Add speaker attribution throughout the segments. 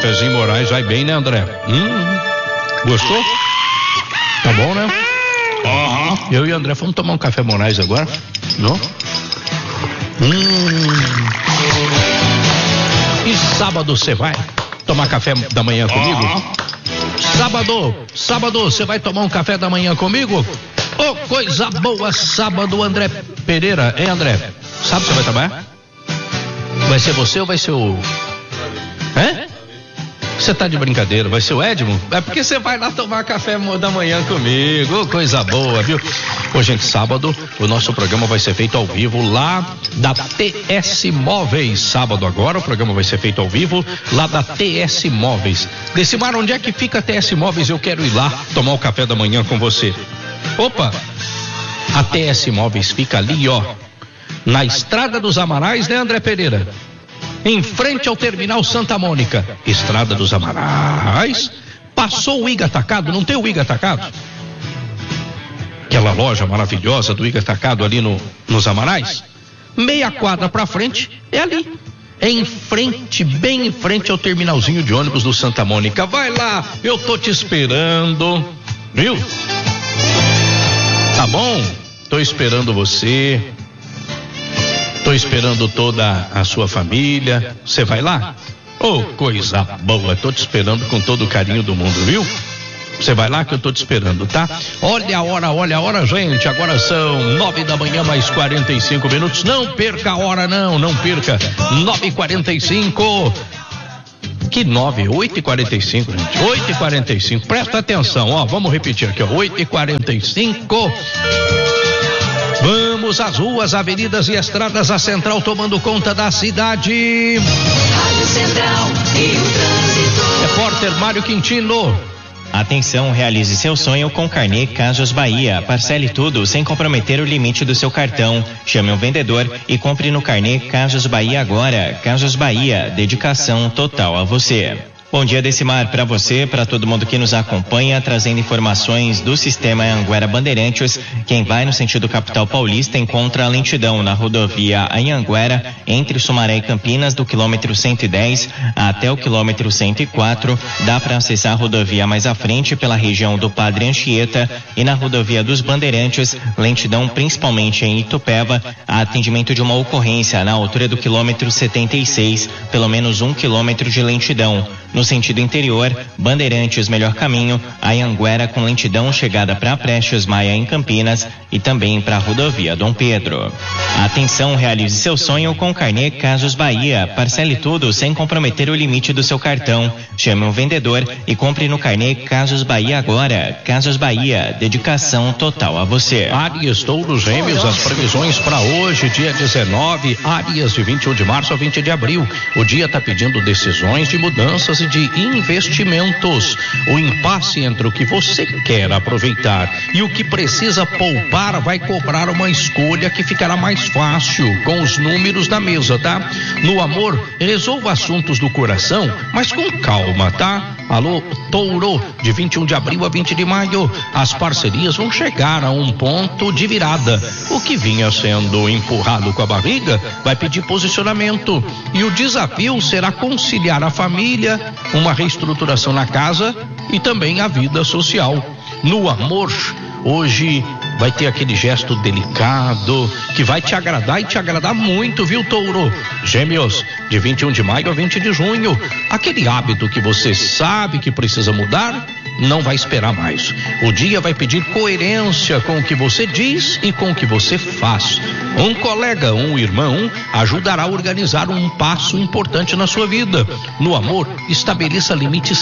Speaker 1: cafezinho Moraes vai bem, né, André? Gostou? Tá bom, né? Eu e o André fomos tomar um café Moraes agora, não? E sábado você vai tomar café da manhã comigo? Sábado você vai tomar um café da manhã comigo? Oh, coisa boa, sábado, André Pereira, hein, André? Sábado você vai trabalhar? Vai ser você ou vai ser o... Você tá de brincadeira, vai ser o Edmo? É porque você vai lá tomar café da manhã comigo, oh, coisa boa, viu? Ô, gente, sábado o nosso programa vai ser feito ao vivo lá da TS Móveis. Sábado agora o programa vai ser feito ao vivo lá da TS Móveis. Decimar, onde é que fica a TS Móveis? Eu quero ir lá tomar o café da manhã com você. Opa, a TS Móveis fica ali, ó, na Estrada dos Amarais, né, André Pereira? Em frente ao Terminal Santa Mônica. Estrada dos Amarais. Passou o Iga Atacado, não tem o Iga Atacado? Aquela loja maravilhosa do Iga Atacado ali nos Amarais. Meia quadra pra frente, é ali. É em frente, bem em frente ao terminalzinho de ônibus do Santa Mônica. Vai lá, eu tô te esperando. Viu? Tá bom? Tô esperando você. Tô esperando toda a sua família. Você vai lá? Oh, coisa boa. Tô te esperando com todo o carinho do mundo, viu? Você vai lá que eu tô te esperando, tá? Olha a hora, gente. Agora são 9 da manhã mais 45 minutos. Não perca a hora, não perca. 9h45. Que 8h45, gente. 8h45. Presta atenção, ó. Vamos repetir aqui, ó. 8h45. Vamos às ruas, avenidas e estradas, a Central tomando conta da cidade.
Speaker 2: Rádio Central e o trânsito.
Speaker 1: Repórter Mário Quintino.
Speaker 3: Atenção, realize seu sonho com Carnê Casas Bahia. Parcele tudo sem comprometer o limite do seu cartão. Chame um vendedor e compre no Carnê Casas Bahia agora. Casas Bahia, dedicação total a você. Bom dia, Decimar, para você, para todo mundo que nos acompanha, trazendo informações do sistema Anhanguera Bandeirantes. Quem vai no sentido capital paulista encontra a lentidão na rodovia Anhanguera, entre Sumaré e Campinas, do quilômetro 110 até o quilômetro 104. Dá para acessar a rodovia mais à frente pela região do Padre Anchieta, e na rodovia dos Bandeirantes, lentidão principalmente em Itupeva, há atendimento de uma ocorrência na altura do quilômetro 76, pelo menos 1 quilômetro de lentidão. No sentido interior, Bandeirantes, melhor caminho, Anhanguera com lentidão chegada para Prestes Maia em Campinas e também para a rodovia Dom Pedro. Atenção, realize seu sonho com Carnê Casas Bahia. Parcele tudo sem comprometer o limite do seu cartão. Chame um vendedor e compre no Carnê Casas Bahia agora. Casas Bahia, dedicação total a você.
Speaker 1: Áries, Touros, Gêmeos, as previsões para hoje, dia 19, Áries, de 21 de março a 20 de abril. O dia está pedindo decisões de mudanças e de investimentos. O impasse entre o que você quer aproveitar e o que precisa poupar vai cobrar uma escolha que ficará mais fácil com os números da mesa, tá? No amor, resolva assuntos do coração, mas com calma, tá? Alô, Touro, de 21 de abril a 20 de maio, as parcerias vão chegar a um ponto de virada. O que vinha sendo empurrado com a barriga vai pedir posicionamento, e o desafio será conciliar a família, uma reestruturação na casa e também a vida social. No amor, hoje vai ter aquele gesto delicado que vai te agradar e te agradar muito, viu, Touro? Gêmeos, de 21 de maio a 20 de junho, aquele hábito que você sabe que precisa mudar, não vai esperar mais. O dia vai pedir coerência com o que você diz e com o que você faz. Um colega, um irmão, ajudará a organizar um passo importante na sua vida. No amor, estabeleça limites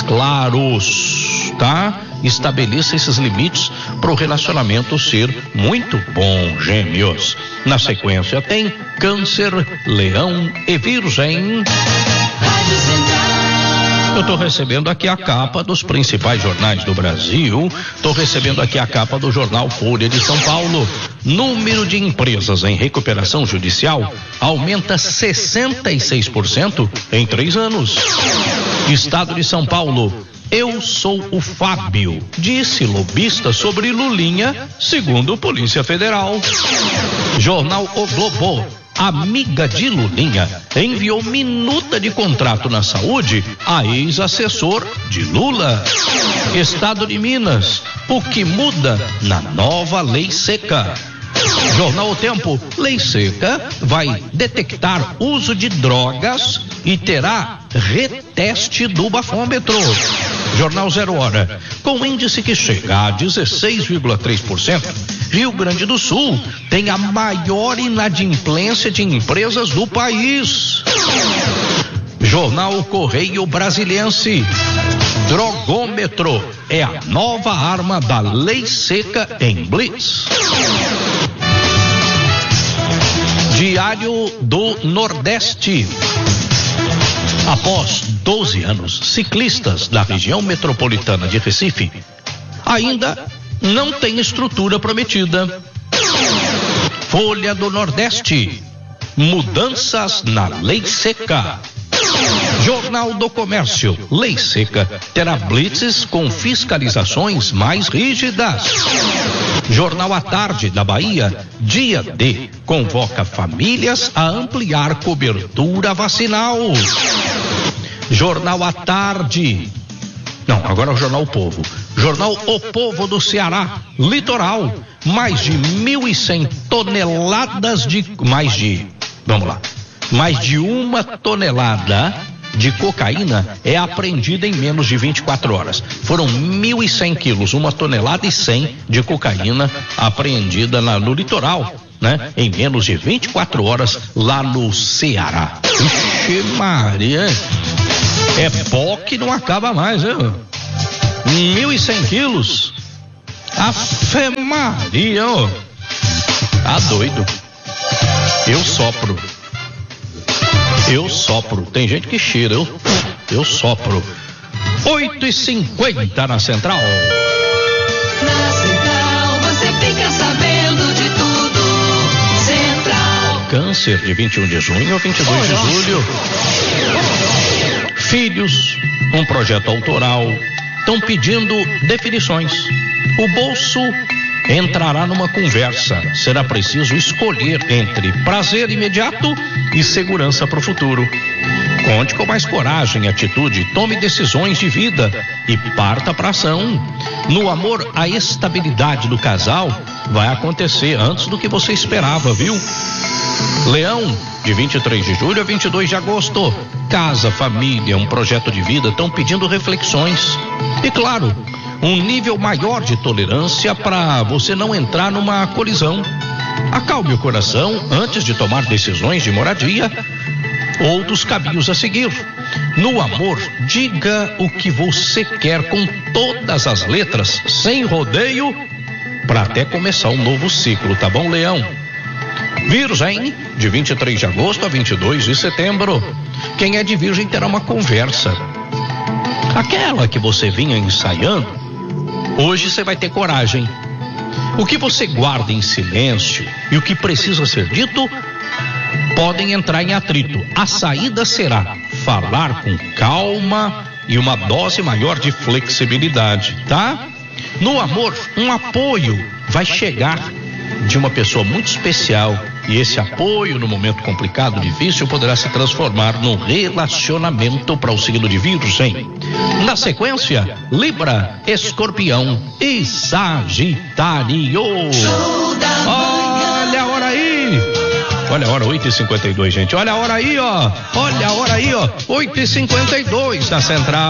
Speaker 1: claros, tá? Estabeleça esses limites para o relacionamento ser muito bom, Gêmeos. Na sequência tem Câncer, Leão e Virgem.
Speaker 2: Rádio Central.
Speaker 1: Eu estou recebendo aqui a capa dos principais jornais do Brasil. Estou recebendo aqui a capa do jornal Folha de São Paulo. Número de empresas em recuperação judicial aumenta 66% em 3 anos. Estado de São Paulo. Eu sou o Fábio, disse lobista sobre Lulinha, segundo Polícia Federal. Jornal O Globo. amiga de Lulinha, enviou minuta de contrato na saúde a ex-assessor de Lula. Estado de Minas, o que muda na nova lei seca. Jornal O Tempo, lei seca vai detectar uso de drogas e terá reteste do bafômetro. Jornal 0 Hora, com índice que chega a 16,3%, Rio Grande do Sul tem a maior inadimplência de empresas do país. Jornal Correio Brasiliense, drogômetro é a nova arma da lei seca em Blitz. Diário do Nordeste. Após 12 anos, ciclistas da região metropolitana de Recife ainda não têm estrutura prometida. Folha do Nordeste, mudanças na lei seca. Jornal do Comércio, lei seca terá blitzes com fiscalizações mais rígidas. Jornal à Tarde da Bahia, dia D, convoca famílias a ampliar cobertura vacinal. Jornal à Tarde. Não, agora é o Jornal O Povo. Jornal O Povo do Ceará, litoral, mais de 1.100 toneladas de... mais de 1 tonelada de cocaína é apreendida em menos de 24 horas. Foram 1.100 quilos, 1 tonelada e 100 de cocaína apreendida no litoral, né? Em menos de 24 horas lá no Ceará. Ixi Maria, é pó que não acaba mais, né? 1.100 quilos. Afe Maria, ó. Tá doido. Eu sopro. Tem gente que cheira, eu sopro. 8h50 na Central.
Speaker 2: Na Central você fica sabendo de tudo. Central.
Speaker 1: Câncer de 21 de junho a 22 de julho. Filhos, um projeto autoral, estão pedindo definições. O bolso entrará numa conversa. Será preciso escolher entre prazer imediato e segurança para o futuro. Conte com mais coragem e atitude, tome decisões de vida e parta para ação. No amor, a estabilidade do casal vai acontecer antes do que você esperava, viu? Leão, de 23 de julho a 22 de agosto. Casa, família, um projeto de vida estão pedindo reflexões. E claro, um nível maior de tolerância para você não entrar numa colisão. Acalme o coração antes de tomar decisões de moradia ou dos caminhos a seguir. No amor, diga o que você quer com todas as letras, sem rodeio, para até começar um novo ciclo, tá bom, Leão? Virgem, de 23 de agosto a 22 de setembro. Quem é de Virgem terá uma conversa. Aquela que você vinha ensaiando, hoje você vai ter coragem. O que você guarda em silêncio e o que precisa ser dito podem entrar em atrito. A saída será falar com calma e uma dose maior de flexibilidade, tá? No amor, um apoio vai chegar de uma pessoa muito especial e esse apoio no momento complicado, difícil, poderá se transformar num relacionamento para o signo de Virgem. Na sequência, Libra, Escorpião e Sagitário. Olha a hora aí. Olha a hora, 8h52, gente. Olha a hora aí, ó. 8h52 na Central.